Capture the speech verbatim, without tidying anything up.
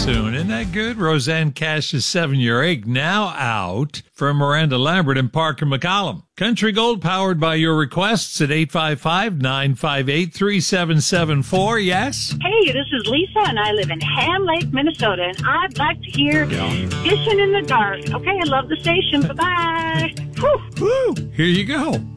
soon. Isn't that good? Roseanne Cash's seven-year ache now out from Miranda Lambert and Parker McCollum. Country Gold powered by your requests at eight five five, nine five eight, three seven seven four. Yes? Hey, this is Lisa, and I live in Ham Lake, Minnesota, and I'd like to hear Fishing in the Dark. Okay, I love the station. Bye-bye. Whew. Woo! Here you go.